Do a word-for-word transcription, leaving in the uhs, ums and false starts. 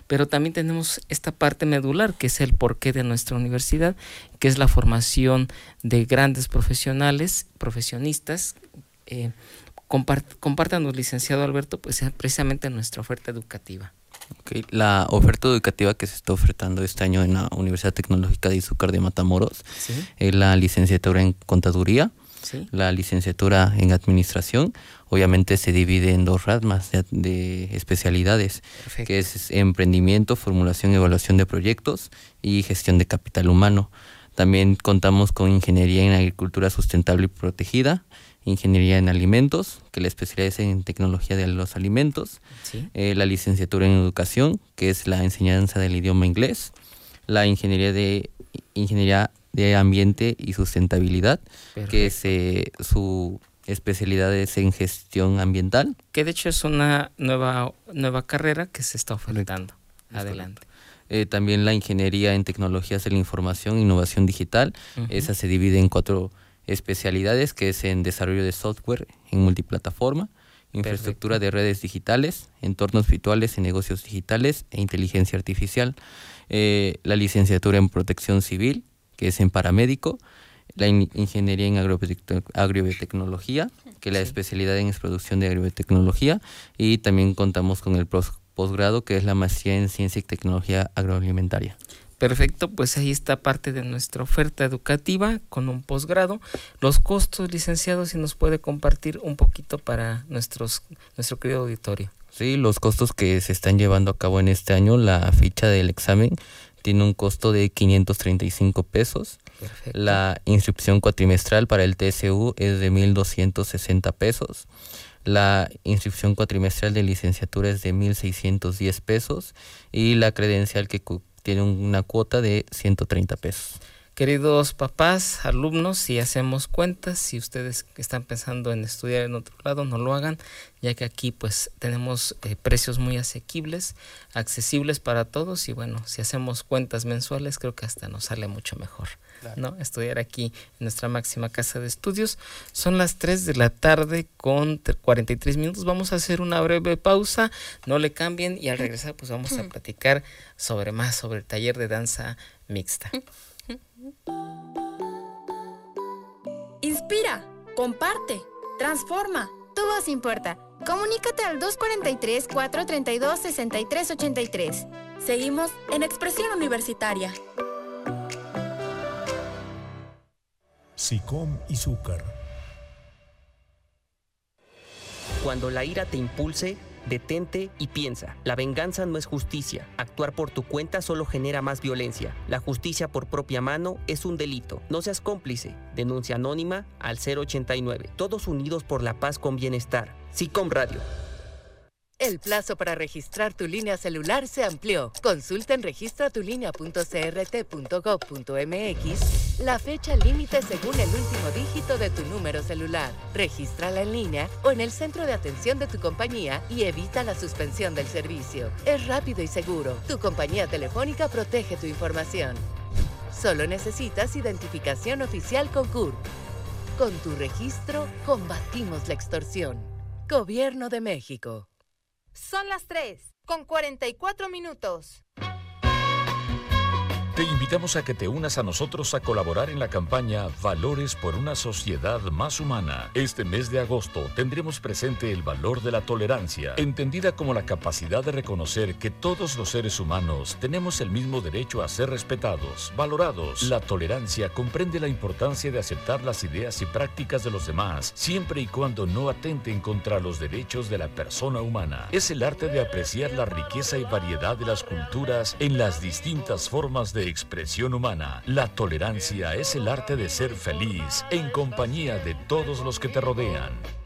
pero también tenemos esta parte medular, que es el porqué de nuestra universidad, que es la formación de grandes profesionales, profesionistas. Eh, compart, compártanos, licenciado Alberto, pues precisamente nuestra oferta educativa. Okay. La oferta educativa que se está ofertando este año en la Universidad Tecnológica de Izúcar de Matamoros, ¿sí?, es la licenciatura en Contaduría, ¿sí?, la licenciatura en Administración. Obviamente se divide en dos ramas de, de especialidades. Perfecto. Que es Emprendimiento, Formulación y Evaluación de Proyectos y Gestión de Capital Humano. También contamos con Ingeniería en Agricultura Sustentable y Protegida, Ingeniería en Alimentos, que la especialidad es en Tecnología de los Alimentos, ¿sí?, eh, la licenciatura en Educación, que es la enseñanza del idioma inglés, la Ingeniería de Ingeniería de Ambiente y Sustentabilidad. Perfecto. Que es, eh, su especialidad es en Gestión Ambiental. Que de hecho es una nueva, nueva carrera que se está ofertando. Correcto. Adelante. Eh, también la Ingeniería en Tecnologías de la Información e Innovación Digital, uh-huh. Esa se divide en cuatro especialidades, que es en desarrollo de software en multiplataforma, infraestructura Perfecto. De redes digitales, entornos virtuales y negocios digitales e inteligencia artificial. Eh, la licenciatura en protección civil, que es en paramédico, la in- ingeniería en agrobiotec- agrobiotecnología, que es la sí. especialidad en producción de agrobiotecnología, y también contamos con el pros- posgrado, que es la maestría en ciencia y tecnología agroalimentaria. Perfecto, pues ahí está parte de nuestra oferta educativa con un posgrado. Los costos, licenciado, si nos puede compartir un poquito para nuestros nuestro querido auditorio. Sí, los costos que se están llevando a cabo en este año, la ficha del examen tiene un costo de quinientos treinta y cinco pesos. Perfecto. La inscripción cuatrimestral para el T S U es de mil doscientos sesenta pesos. La inscripción cuatrimestral de licenciatura es de mil seiscientos diez pesos y la credencial que cu- tiene una cuota de ciento treinta pesos. Queridos papás, alumnos, si hacemos cuentas, si ustedes están pensando en estudiar en otro lado, no lo hagan, ya que aquí pues tenemos eh, precios muy asequibles, accesibles para todos, y bueno, si hacemos cuentas mensuales, creo que hasta nos sale mucho mejor, claro, ¿no? Estudiar aquí en nuestra máxima casa de estudios. Son las tres de la tarde con cuarenta y tres minutos. Vamos a hacer una breve pausa, no le cambien, y al regresar pues vamos a platicar sobre más sobre el taller de danza mixta. Inspira, comparte, transforma. Tu voz importa. Comunícate al dos cuatro tres, cuatro tres dos, seis tres ocho tres. Seguimos en Expresión Universitaria. SICOM Izúcar. Cuando la ira te impulse, detente y piensa. La venganza no es justicia. Actuar por tu cuenta solo genera más violencia. La justicia por propia mano es un delito. No seas cómplice. Denuncia anónima al cero ochenta y nueve. Todos unidos por la paz con bienestar. SICOM Radio. El plazo para registrar tu línea celular se amplió. Consulta en registra tu línea punto c r t punto gov punto m x la fecha límite según el último dígito de tu número celular. Regístrala en línea o en el centro de atención de tu compañía y evita la suspensión del servicio. Es rápido y seguro. Tu compañía telefónica protege tu información. Solo necesitas identificación oficial con C U R. Con tu registro, combatimos la extorsión. Gobierno de México. Son las tres, con cuarenta y cuatro minutos. Te invitamos a que te unas a nosotros a colaborar en la campaña Valores por una sociedad más humana. Este mes de agosto tendremos presente el valor de la tolerancia, entendida como la capacidad de reconocer que todos los seres humanos tenemos el mismo derecho a ser respetados, valorados. La tolerancia comprende la importancia de aceptar las ideas y prácticas de los demás, siempre y cuando no atenten contra los derechos de la persona humana. Es el arte de apreciar la riqueza y variedad de las culturas en las distintas formas de expresión humana. La tolerancia es el arte de ser feliz en compañía de todos los que te rodean.